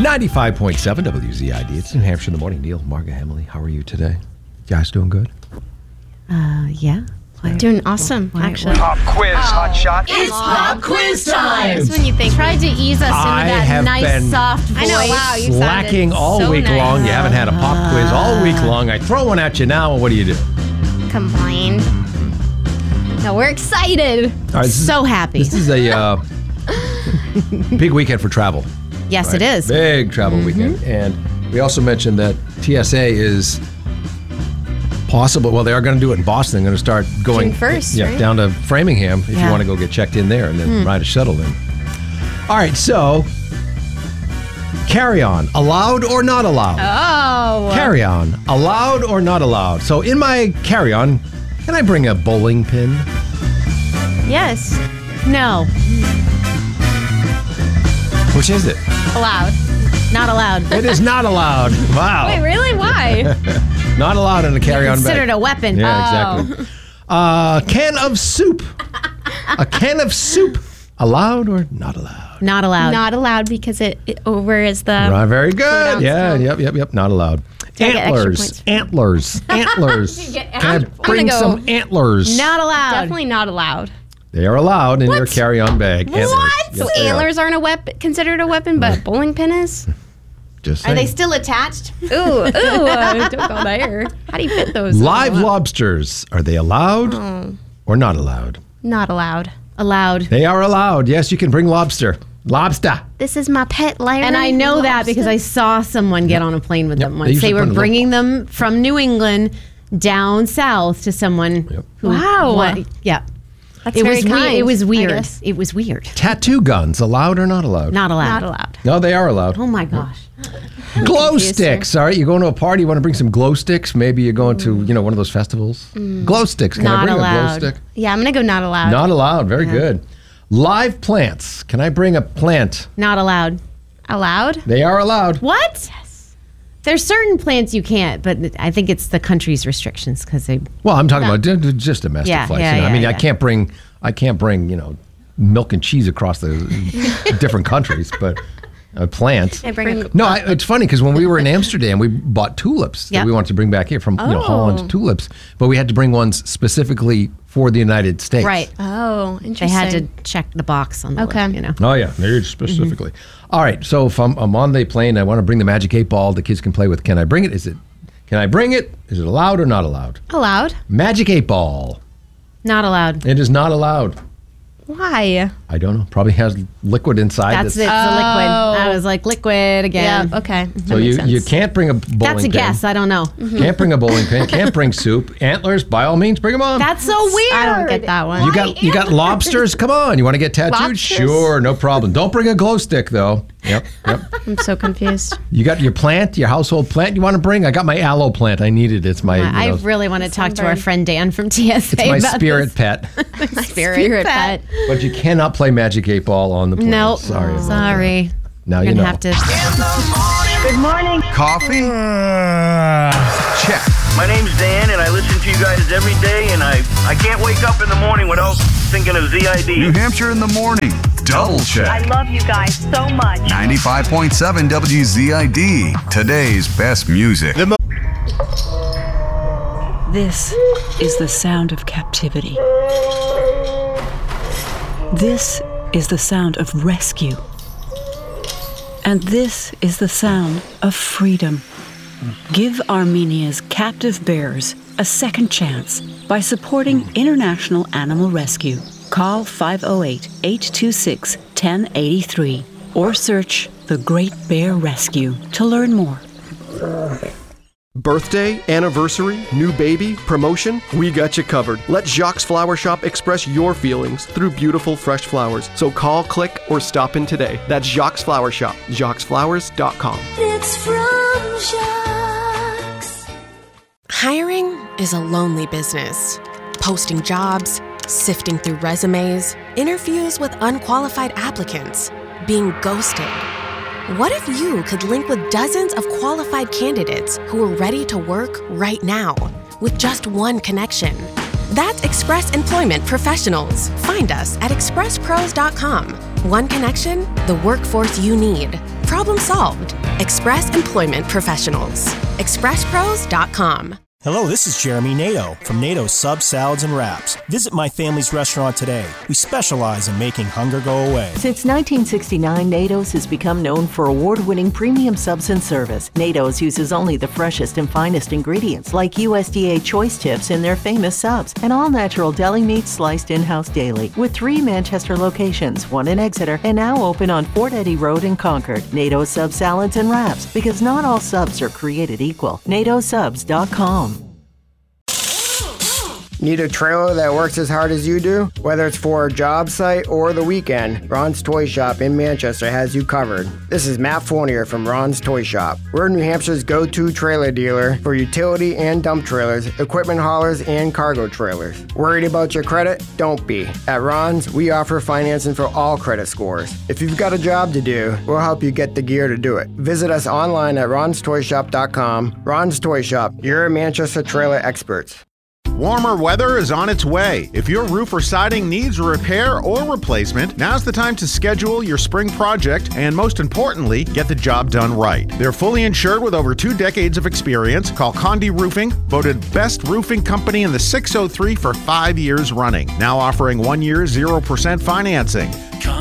95.7 WZID. It's New Hampshire in the morning. Neil, Marga, Emily, how are you today? You guys doing good? Yeah. Doing awesome, actually. Pop quiz, hot shot. It's pop quiz time. That's when you think. Tried to ease us into I that have nice, been soft voice. I know, wow, you Slacking sounded all so week nice. long. You haven't had a pop quiz all week long. I throw one at you now, and what do you do? Complain. No, we're excited. All right, So happy. This is a big weekend for travel. Yes, right? it is. Big travel weekend. And we also mentioned that TSA is possible. Well, they are going to do it in Boston. They're going to start going June 1st, right? down to Framingham if you Yeah. want to go get checked in there and then ride a shuttle in. All right, so carry-on, allowed or not allowed? Oh. Carry-on, allowed or not allowed? So in my carry-on, can I bring a bowling pin? Yes. No, Which is it? Allowed. not allowed. It is not allowed. Wow. Wait, really? Why? Not allowed in a carry-on bag. Considered a weapon. Yeah, exactly. Can of soup. A can of soup. Allowed or not allowed? Not allowed. Not allowed because it over is the. Right, very good. ounce Yeah, count. yep. Not allowed. I get extra Antlers. points? Antlers. get Can I I'm bring gonna go- some antlers? Not allowed. Definitely not allowed. They are allowed in your carry-on bag. Antlers. What? Yes, So they are. antlers aren't a weapon, considered a weapon, but bowling pin is? Just Are saying. they still attached? Ooh, don't go there. How do you fit those? Live lobsters. Are they allowed or not allowed? Not allowed. Allowed. They are allowed. Yes, you can bring lobster. Lobster. This is my pet Larry. And I know that because I saw someone get on a plane with them They once. usually They were put a bringing them from New England down south to someone who. Wow. Yeah. That's It very was kind, weird. It was I weird. guess. It was weird. Tattoo guns. Allowed or not allowed? Not allowed. Not allowed. No, they are allowed. Oh my gosh. Glow confused sticks. All right, you're going to a party. You want to bring some glow sticks? Maybe you're going to, one of those festivals. Glow sticks. Can I Not bring a allowed. glow stick? Yeah, I'm going to go not allowed. Not allowed. Very good. Live plants. Can I bring a plant? Not allowed. Allowed? They are allowed. What? Yes. There's certain plants you can't, but I think it's the country's restrictions because they. Well, I'm talking about just domestic Yeah, flights. yeah, I mean, yeah, I can't bring, milk and cheese across the different countries, but a plant. I bring No, it's funny because when we were in Amsterdam, we bought tulips that Yep. we wanted to bring back here from Holland tulips, but we had to bring ones specifically for the United States. Right. Oh, They interesting. had to check the box on the Okay. list, Oh yeah, very specifically. All right, so if I'm on the plane, I want to bring the Magic 8 Ball the kids can play with. Can I bring it? Can I bring it? Is it allowed or not allowed? Allowed? Magic 8 Ball. Not allowed. It is not allowed. Why? I don't know. Probably has liquid inside. That's it's a liquid. I was like liquid again. Yeah, okay. So you can't bring a bowling That's a pin. guess. I don't know. Can't bring a bowling pin. Can't bring soup. Antlers, by all means, bring them on. That's so weird. I don't get that one. You got lobsters. Come on. You want to get tattooed? Lobsters? Sure, no problem. Don't bring a glow stick though. Yep. I'm so confused. You got your plant, your household plant. You want to bring? I got my aloe plant. I need it. It's my. I really want to talk to our friend Dan from TSA It's my about spirit pet. this. Spirit pet. But you cannot play Magic 8 Ball on the plane. Nope. Sorry. about Sorry. that. Now We're you gonna know. have to. Good morning. Coffee? Check. My name's Dan, and I listen to you guys every day, and I can't wake up in the morning without thinking of ZID. New Hampshire in the morning. Double I check. love you guys so much. 95.7 WZID. Today's best music. This is the sound of captivity. This is the sound of rescue. And this is the sound of freedom. Give Armenia's captive bears a second chance by supporting International Animal Rescue. Call 508-826-1083 or search The Great Bear Rescue to learn more. Birthday, anniversary, new baby, promotion, we got you covered. Let Jacques Flower Shop express your feelings through beautiful fresh flowers. So call, click, or stop in today. That's Jacques Flower Shop, jacquesflowers.com. It's from Jacques. Hiring is a lonely business. Posting jobs, sifting through resumes, interviews with unqualified applicants, being ghosted. What if you could link with dozens of qualified candidates who are ready to work right now with just one connection? That's Express Employment Professionals. Find us at expresspros.com. One connection, the workforce you need. Problem solved. Express Employment Professionals. ExpressPros.com. Hello, this is Jeremy Nato from Nato's Subs, Salads, and Wraps. Visit my family's restaurant today. We specialize in making hunger go away. Since 1969, Nato's has become known for award-winning premium subs and service. Nato's uses only the freshest and finest ingredients, like USDA choice tips in their famous subs, and all-natural deli meats sliced in-house daily. With 3 Manchester locations, 1 in Exeter, and now open on Fort Eddy Road in Concord. Nato's Subs, Salads, and Wraps, because not all subs are created equal. NatoSubs.com. Need a trailer that works as hard as you do? Whether it's for a job site or the weekend, Ron's Toy Shop in Manchester has you covered. This is Matt Fournier from Ron's Toy Shop. We're New Hampshire's go-to trailer dealer for utility and dump trailers, equipment haulers, and cargo trailers. Worried about your credit? Don't be. At Ron's, we offer financing for all credit scores. If you've got a job to do, we'll help you get the gear to do it. Visit us online at ronstoyshop.com. Ron's Toy Shop, your Manchester trailer experts. Warmer weather is on its way. If your roof or siding needs a repair or replacement, now's the time to schedule your spring project and, most importantly, get the job done right. They're fully insured with over 2 decades of experience. Call Condi Roofing, voted best roofing company in the 603 for 5 years running. Now offering 1 year 0% financing.